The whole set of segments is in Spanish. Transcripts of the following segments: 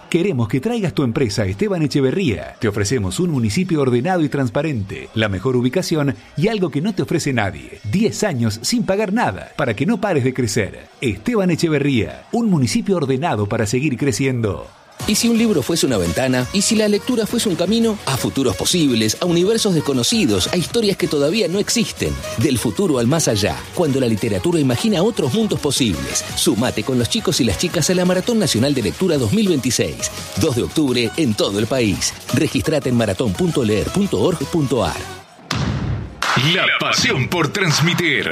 Queremos que traigas tu empresa a Esteban Echeverría. Te ofrecemos un municipio ordenado y transparente, la mejor ubicación y algo que no te ofrece nadie. 10 años sin pagar nada, para que no pares de crecer. Esteban Echeverría, un municipio ordenado para seguir creciendo. ¿Y si un libro fuese una ventana? ¿Y si la lectura fuese un camino? A futuros posibles, a universos desconocidos, a historias que todavía no existen. Del futuro al más allá, cuando la literatura imagina otros mundos posibles. Sumate con los chicos y las chicas a la Maratón Nacional de Lectura 2026. 2 de octubre en todo el país. Registrate en maratón.leer.org.ar. La pasión por transmitir.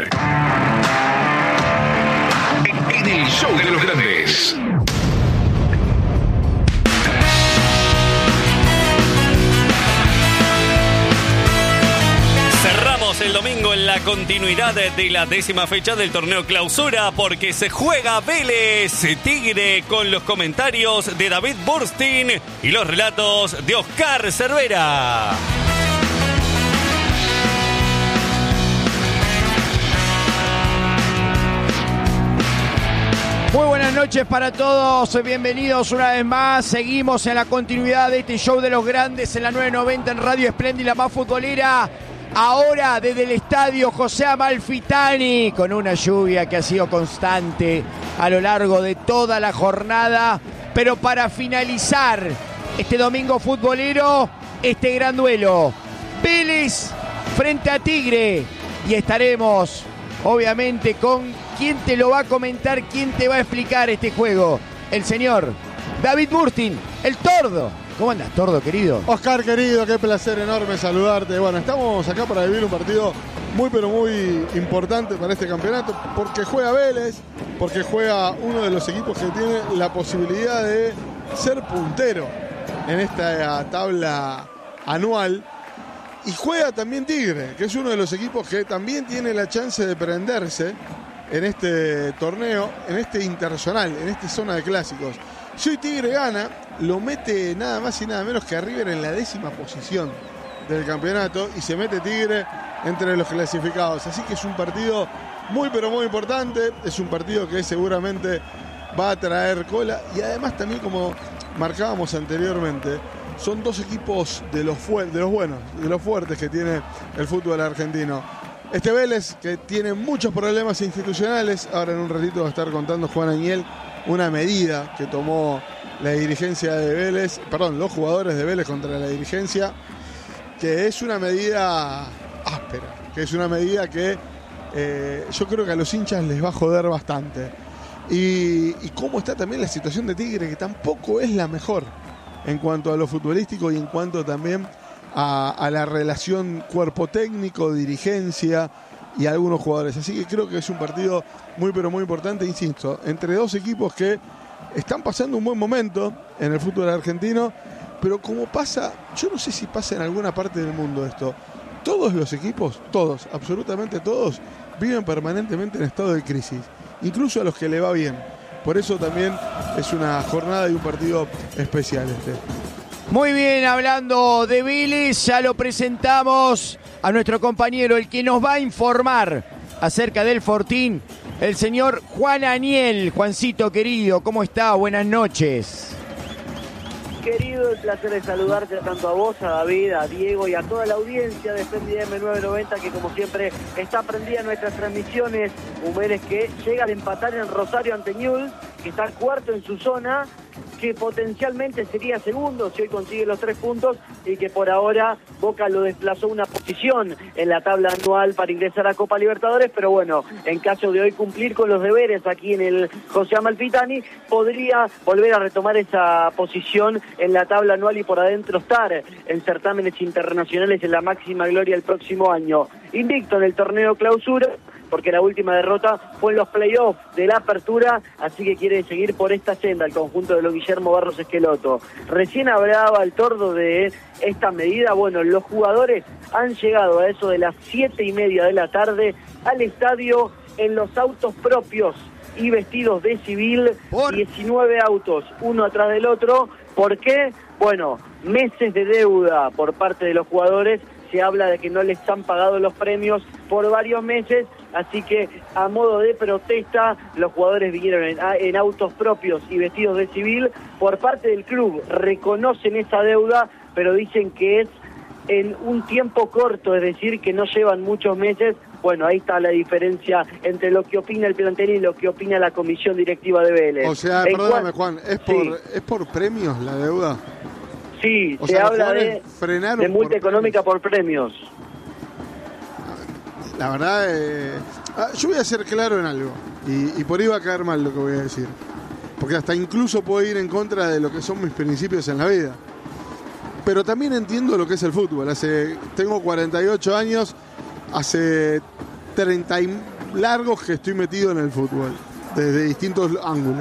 En el show de los grandes. El domingo en la continuidad de la 10ª fecha del torneo Clausura, porque se juega Vélez Tigre, con los comentarios de David Burstin y los relatos de Oscar Cervera. Muy buenas noches para todos, bienvenidos una vez más. Seguimos en la continuidad de este show de los grandes en la 990 en Radio Espléndida, la más futbolera. Ahora desde el estadio José Amalfitani, con una lluvia que ha sido constante a lo largo de toda la jornada. Pero para finalizar este domingo futbolero, este gran duelo, Vélez frente a Tigre. Y estaremos, obviamente, con quien te lo va a comentar, quien te va a explicar este juego. El señor David Burstin, el Tordo. ¿Cómo andas, Tordo, querido? Oscar, querido, qué placer enorme saludarte. Bueno, estamos acá para vivir un partido muy, pero muy importante para este campeonato, porque juega Vélez, porque juega uno de los equipos que tiene la posibilidad de ser puntero en esta tabla anual. Y juega también Tigre, que es uno de los equipos que también tiene la chance de prenderse en este torneo, en este interzonal, en esta zona de clásicos. Si hoy Tigre gana, lo mete nada más y nada menos que a River en la 10ª posición del campeonato y se mete Tigre entre los clasificados. Así que es un partido muy pero muy importante, es un partido que seguramente va a traer cola y además también, como marcábamos anteriormente, son dos equipos de los buenos, de los fuertes que tiene el fútbol argentino. Este Vélez, que tiene muchos problemas institucionales, ahora en un ratito va a estar contando Juan Añel una medida que tomó la dirigencia de Vélez, los jugadores de Vélez contra la dirigencia, que es una medida áspera, que es una medida que yo creo que a los hinchas les va a joder bastante. Y cómo está también la situación de Tigre, que tampoco es la mejor en cuanto a lo futbolístico y en cuanto también a la relación cuerpo técnico, dirigencia y algunos jugadores. Así que creo que es un partido muy pero muy importante, insisto, entre dos equipos que están pasando un buen momento en el fútbol argentino, pero como pasa, yo no sé si pasa en alguna parte del mundo esto, todos los equipos, todos, absolutamente todos, viven permanentemente en estado de crisis, incluso a los que le va bien. Por eso también es una jornada y un partido especial este. Muy bien, hablando de Vélez, ya lo presentamos a nuestro compañero, el que nos va a informar acerca del Fortín, el señor Juan Añel. Juancito, querido, ¿cómo está? Buenas noches. Querido, el placer de saludarte tanto a vos, a David, a Diego y a toda la audiencia de Espléndida M990, que como siempre está prendida en nuestras transmisiones. Un Vélez que llega a empatar en Rosario ante Newell's, que está cuarto en su zona, que potencialmente sería segundo si hoy consigue los 3 puntos, y que por ahora Boca lo desplazó una posición en la tabla anual para ingresar a Copa Libertadores, pero bueno, en caso de hoy cumplir con los deberes aquí en el José Amalfitani, podría volver a retomar esa posición en la tabla anual y por adentro estar en certámenes internacionales en la máxima gloria el próximo año. Invicto en el torneo Clausura, porque la última derrota fue en los playoffs de la apertura, así que quiere seguir por esta senda el conjunto de los Guillermo Barros Esqueloto. Recién hablaba el Tordo de esta medida. Bueno, los jugadores han llegado a eso de las 7:30 de la tarde al estadio en los autos propios y vestidos de civil, 19 autos, uno atrás del otro. ¿Por qué? Bueno, meses de deuda por parte de los jugadores se habla de que no les han pagado los premios por varios meses, así que a modo de protesta los jugadores vinieron en autos propios y vestidos de civil. Por parte del club reconocen esa deuda, pero dicen que es en un tiempo corto, es decir, que no llevan muchos meses. Bueno, ahí está la diferencia entre lo que opina el plantel y lo que opina la comisión directiva de Vélez. O sea, perdóname, Juan, ¿es por premios la deuda? Sí, se habla de multa económica por premios. La verdad, yo voy a ser claro en algo, y por ahí va a caer mal lo que voy a decir, porque hasta incluso puedo ir en contra de lo que son mis principios en la vida. Pero también entiendo lo que es el fútbol. Tengo 48 años, hace 30 y largos que estoy metido en el fútbol, desde distintos ángulos.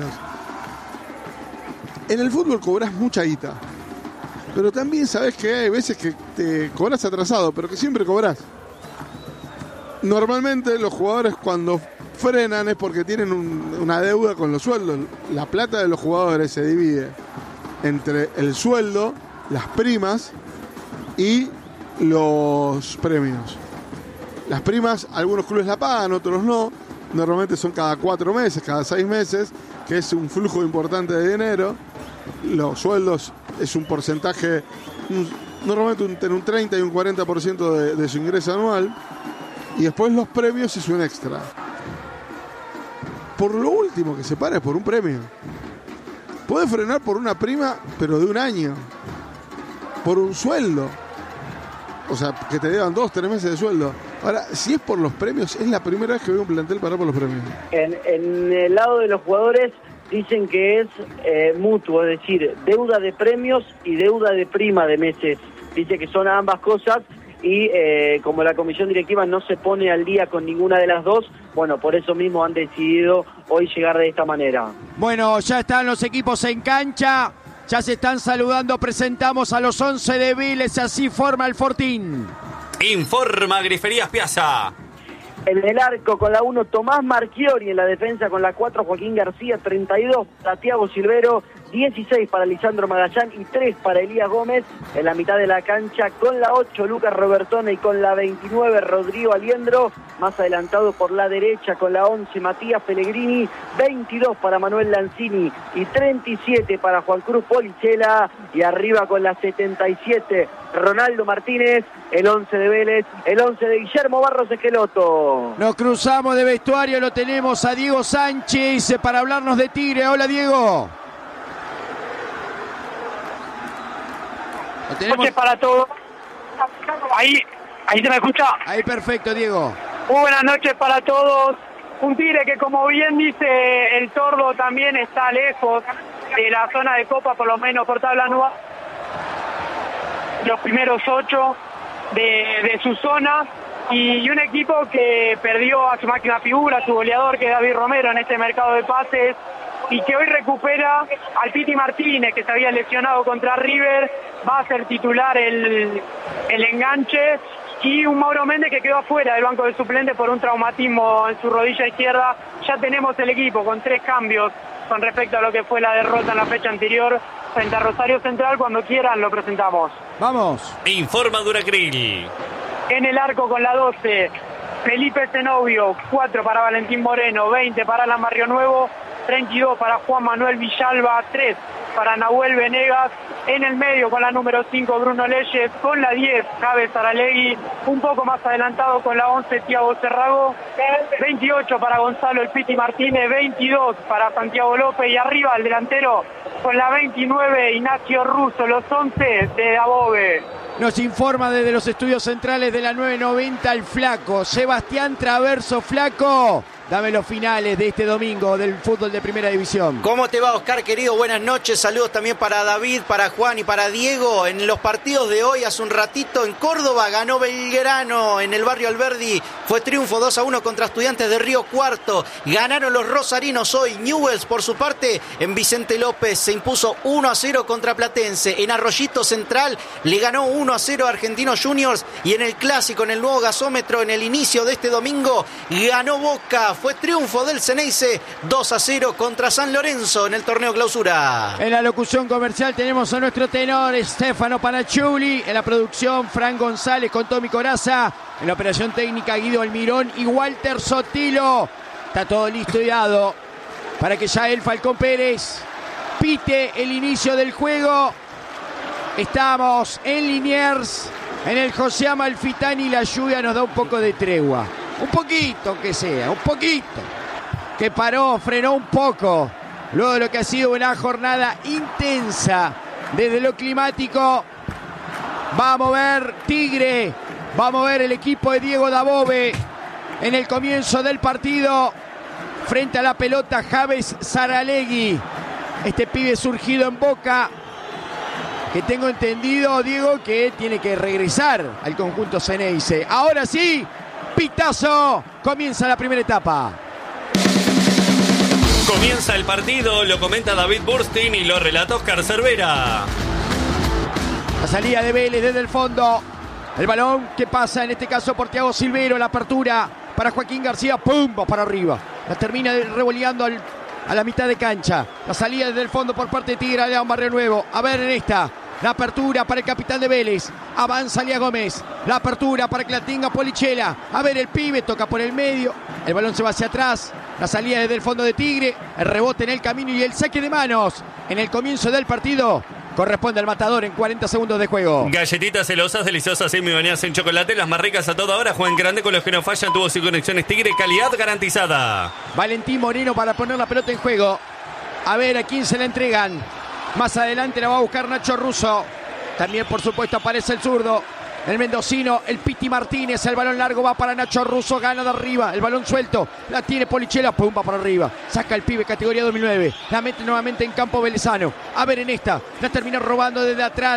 En el fútbol cobras mucha guita, pero también sabes que hay veces que te cobras atrasado, pero que siempre cobras. Normalmente los jugadores cuando frenan es porque tienen una deuda con los sueldos. La plata de los jugadores se divide entre el sueldo, las primas y los premios. Las primas algunos clubes la pagan, otros no. Normalmente son cada 4 meses, cada 6 meses, que es un flujo importante de dinero. Los sueldos es un porcentaje, normalmente entre un 30 y un 40% de su ingreso anual. Y después los premios es un extra. Por lo último que se para es por un premio. Puede frenar por una prima, pero de un año. Por un sueldo. O sea, que te deban 2, 3 meses de sueldo. Ahora, si es por los premios, es la primera vez que veo un plantel parar por los premios. En el lado de los jugadores dicen que es mutuo, es decir, deuda de premios y deuda de prima de meses. Dice que son ambas cosas y como la comisión directiva no se pone al día con ninguna de las dos, bueno, por eso mismo han decidido hoy llegar de esta manera. Bueno, ya están los equipos en cancha. Ya se están saludando, presentamos a los 11 de Vélez, así forma el Fortín. Informa Griferías Piazza. En el arco con la 1 Tomás Marchiori, en la defensa con la 4 Joaquín García, 32 para Thiago Silvero, 16 para Lisandro Magallán y 3 para Elías Gómez. En la mitad de la cancha con la 8 Lucas Robertone y con la 29 Rodrigo Aliendro. Más adelantado por la derecha con la 11 Matías Pellegrini, 22 para Manuel Lanzini y 37 para Juan Cruz Polichela. Y arriba con la 77 Ronaldo Martínez, el 11 de Vélez, el 11 de Guillermo Barros Esqueloto. Nos cruzamos de vestuario, lo tenemos a Diego Sánchez para hablarnos de Tigre. Hola, Diego. Buenas noches para todos. Ahí se me escucha. Ahí perfecto, Diego. Muy buenas noches para todos. Un Tigre que, como bien dice el Tordo, también está lejos de la zona de Copa, por lo menos por tabla anual. Los primeros 8 de su zona. Y un equipo que perdió a su máxima figura, a su goleador, que es David Romero, en este mercado de pases. Y que hoy recupera al Piti Martínez, que se había lesionado contra River. Va a ser titular el enganche. Y un Mauro Méndez que quedó afuera del banco de suplentes por un traumatismo en su rodilla izquierda. Ya tenemos el equipo con 3 cambios con respecto a lo que fue la derrota en la fecha anterior frente a Rosario Central. Cuando quieran lo presentamos. Vamos. Informa Duracril. En el arco con la 12, Felipe Zenobio, 4 para Valentín Moreno, 20 para Alan Barrio Nuevo, 32 para Juan Manuel Villalba, 3 para Nahuel Venegas. En el medio con la número 5 Bruno Leyes, con la 10 Javes Aralegui, un poco más adelantado con la 11 Thiago Cerrago, 28 para Gonzalo El Piti Martínez, 22 para Santiago López y arriba el delantero con la 29 Ignacio Russo, los 11 de Dabove. Nos informa desde los estudios centrales de la 990 el Flaco, Sebastián Traverso. Flaco, dame los finales de este domingo del fútbol de Primera División. ¿Cómo te va, Oscar, querido? Buenas noches, saludos también para David, para Juan y para Diego. En los partidos de hoy, hace un ratito, en Córdoba ganó Belgrano, en el barrio Alberdi, fue triunfo 2-1 contra Estudiantes de Río Cuarto. Ganaron los rosarinos hoy. Newell's, por su parte, en Vicente López, se impuso 1-0 contra Platense. En Arroyito Central le ganó 1-0 a Argentinos Juniors. Y en el Clásico, en el nuevo gasómetro, en el inicio de este domingo, ganó Boca Fue triunfo del Ceneice 2-0 contra San Lorenzo en el torneo clausura. En la locución comercial tenemos a nuestro tenor Stefano Panacciuli. En la producción Fran González con Tommy Coraza. En la operación técnica Guido Almirón y Walter Sotilo. Está todo listo y dado para que Yael Falcón Pérez pite el inicio del juego. Estamos en Liniers, en el José Amalfitani. La lluvia nos da un poco de tregua. Un poquito, aunque sea, un poquito. Que paró, frenó un poco. Luego de lo que ha sido una jornada intensa desde lo climático. Va a mover Tigre. Va a mover el equipo de Diego Dabove en el comienzo del partido. Frente a la pelota Javes Saralegui. Este pibe surgido en Boca. Que tengo entendido, Diego, que tiene que regresar al conjunto Ceneice. Ahora sí, pitazo. Comienza la primera etapa. Comienza el partido, lo comenta David Burstein y lo relata Oscar Cervera. La salida de Vélez desde el fondo. El balón que pasa en este caso por Thiago Silvero. La apertura para Joaquín García. ¡Pum! Va para arriba. La termina revoleando a la mitad de cancha. La salida desde el fondo por parte de Tigre. Le da un barrio nuevo. A ver en esta. La apertura para el capitán de Vélez. Avanza Lía Gómez. La apertura para que la tenga Polichela. A ver el pibe. Toca por el medio. El balón se va hacia atrás. La salida desde el fondo de Tigre. El rebote en el camino y el saque de manos. En el comienzo del partido. Corresponde al matador en 40 segundos de juego. Galletitas celosas, deliciosas y bañadas en chocolate. Las más ricas a toda hora. Juegan grande con los que no fallan. Tubos y conexiones Tigre. Calidad garantizada. Valentín Moreno para poner la pelota en juego. A ver a quién se la entregan. Más adelante la va a buscar Nacho Russo. También, por supuesto, aparece el zurdo. El mendocino, el Piti Martínez. El balón largo va para Nacho Russo. Gana de arriba. El balón suelto. La tiene Polichela. Pum, va para arriba. Saca el pibe, categoría 2009. La mete nuevamente en campo velezano. A ver en esta. La termina robando desde atrás.